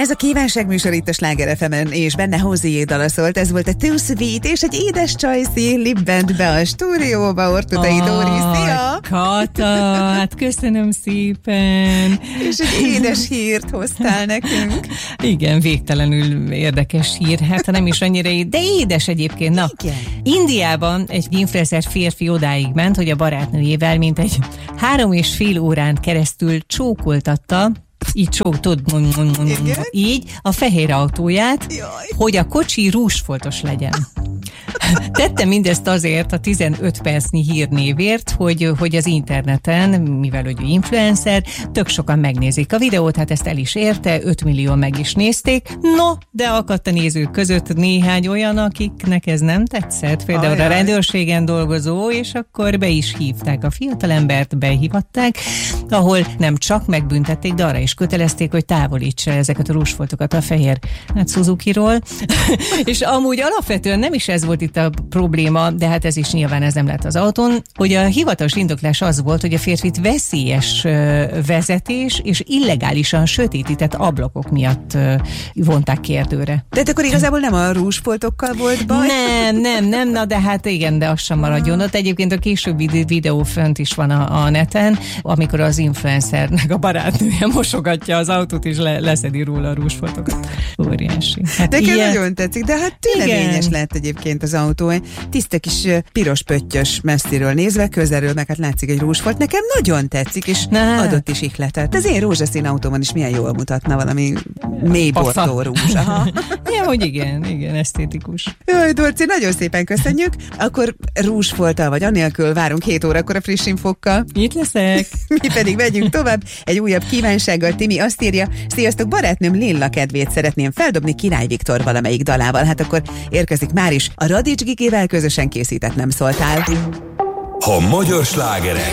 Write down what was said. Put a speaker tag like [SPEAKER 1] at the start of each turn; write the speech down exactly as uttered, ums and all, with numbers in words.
[SPEAKER 1] Ez a kívánságműsor itt a Sláger ef emen, és benne Hozié dala szólt. Ez volt a Too Sweet, és egy édes csajszi libbent be a stúdióba. Ortudai oh, Dóri, szia!
[SPEAKER 2] Kata, hát köszönöm szépen!
[SPEAKER 1] És egy édes hírt hoztál nekünk.
[SPEAKER 2] Igen, végtelenül érdekes hír, hát nem is annyira édes, de édes egyébként. Na,
[SPEAKER 1] igen.
[SPEAKER 2] Indiában egy influencer férfi odáig ment, hogy a barátnőjével mint egy három és fél órán keresztül csókoltatta, így csóktod, így a fehér autóját,
[SPEAKER 1] Jaj.
[SPEAKER 2] hogy a kocsi rúzsfoltos legyen. Tettem mindezt azért a tizenöt percnyi hírnévért, hogy, hogy az interneten, mivel hogy influencer, tök sokan megnézik a videót, hát ezt el is érte, öt millió meg is nézték, no, de akadt a nézők között néhány olyan, akiknek ez nem tetszett, például Ajaj. a rendőrségen dolgozó, és akkor be is hívták a fiatalembert, behívatták, ahol nem csak megbüntették, de arra is kötelezték, hogy távolítsa ezeket a rúzsfoltokat a fehér hát Suzuki-ról. És amúgy alapvetően nem is ez volt itt a probléma, de hát ez is nyilván ez nem lett az autón, hogy a hivatalos indoklás az volt, hogy a férfit veszélyes vezetés és illegálisan sötétített ablakok miatt vonták kérdőre.
[SPEAKER 1] De akkor igazából nem a rúzsfoltokkal volt baj?
[SPEAKER 2] Nem, nem, nem, na de hát igen, de az sem maradjon ott. Egyébként a későbbi videó fönt is van a, a neten, amikor az influencernek a barátnője mosogatja az autót és le, leszedi róla a rúzsfoltokat. Óriási. Hát
[SPEAKER 1] de
[SPEAKER 2] ilyen...
[SPEAKER 1] nagyon tetszik, de hát tüleményes lett egyébként az autó. Tiszta kis piros pöttyös messziről nézve, közelről meg hát látszik egy rúzsfolt. Nekem nagyon tetszik, és Na. adott is ihletet. Az én rózsaszín autóban is milyen jól mutatna valami mély bortó rúzs. Aha.
[SPEAKER 2] Ja, hogy igen, igen, esztétikus.
[SPEAKER 1] Jaj, Dorci, nagyon szépen köszönjük. Akkor rúzsfolttal vagy anélkül várunk hét órakor a friss infókkal.
[SPEAKER 2] Itt leszek.
[SPEAKER 1] Mi pedig megyünk tovább. Egy újabb kívánsággal Timi azt írja: sziasztok, barátnőm Lilla kedvét szeretném feldobni Király Viktor valamelyik dalával. Hát akkor érkezik már is a Radics Gigivel közösen készített Nem szóltál.
[SPEAKER 3] A magyar slágerek